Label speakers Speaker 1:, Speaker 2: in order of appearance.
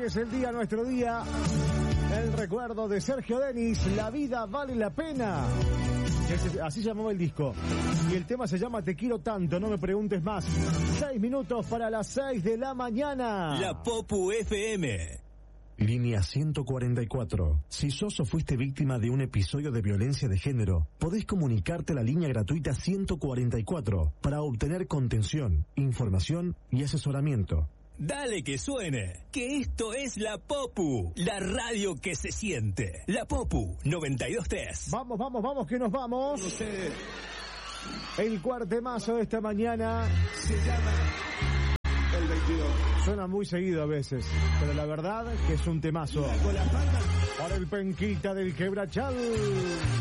Speaker 1: es el día, nuestro día. El recuerdo de Sergio Denis, La vida vale la pena. Así se llamaba el disco. Y el tema se llama Te quiero tanto, no me preguntes más. 6 minutos para las 6 de la mañana.
Speaker 2: La Popu FM.
Speaker 3: Línea 144. Si sos o fuiste víctima de un episodio de violencia de género, podés comunicarte a la línea gratuita 144 para obtener contención, información y asesoramiento.
Speaker 2: Dale que suene, que esto es La Popu, la radio que se siente. La Popu 92.3.
Speaker 1: Vamos, que nos vamos. El cuartemazo de esta mañana
Speaker 4: se llama El 22.
Speaker 1: Suena muy seguido a veces, pero la verdad que es un temazo.
Speaker 4: Con la palma
Speaker 1: Para el penquita del Quebrachal.